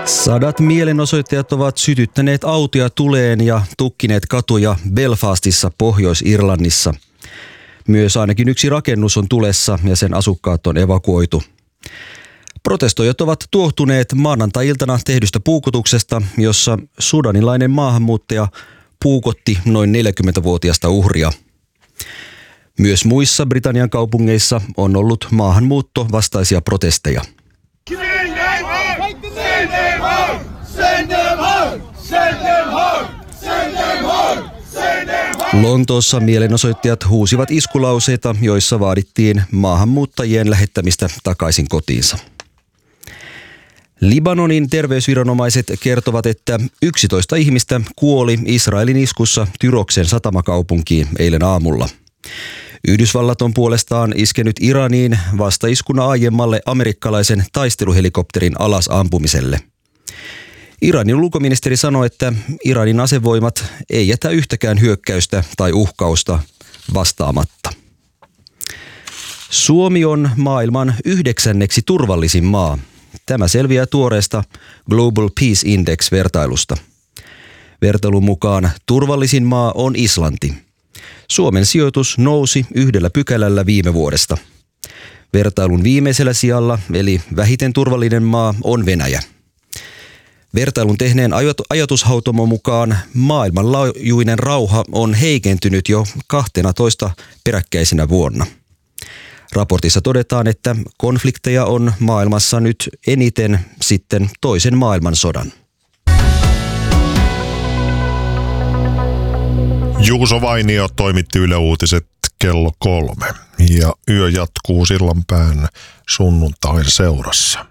Sadat mielenosoittajat ovat sytyttäneet autoja tuleen ja tukkineet katuja Belfastissa, Pohjois-Irlannissa. Myös ainakin yksi rakennus on tulessa ja sen asukkaat on evakuoitu. Protestoijat ovat tuohtuneet maanantai-iltana tehdystä puukotuksesta, jossa sudanilainen maahanmuuttaja puukotti noin 40-vuotiasta uhria. Myös muissa Britannian kaupungeissa on ollut maahanmuuttovastaisia protesteja. Lontoossa mielenosoittajat huusivat iskulauseita, joissa vaadittiin maahanmuuttajien lähettämistä takaisin kotiinsa. Libanonin terveysviranomaiset kertovat, että 11 ihmistä kuoli Israelin iskussa Tyroksen satamakaupunkiin eilen aamulla. Yhdysvallat on puolestaan iskenyt Iraniin vastaiskuna aiemmalle amerikkalaisen taisteluhelikopterin alas ampumiselle. Iranin ulkoministeri sanoi, että Iranin asevoimat ei jätä yhtäkään hyökkäystä tai uhkausta vastaamatta. Suomi on maailman 9. turvallisin maa. Tämä selviää tuoreesta Global Peace Index-vertailusta. Vertailun mukaan turvallisin maa on Islanti. Suomen sijoitus nousi 1 pykälällä viime vuodesta. Vertailun viimeisellä sijalla, eli vähiten turvallinen maa, on Venäjä. Vertailun tehneen ajatushautomon mukaan maailmanlaajuinen rauha on heikentynyt jo 12 peräkkäisenä vuonna. Raportissa todetaan, että konflikteja on maailmassa nyt eniten sitten toisen maailmansodan. Juuso Vainio toimitti Yle Uutiset kello 3 ja yö jatkuu Sillanpään sunnuntain seurassa.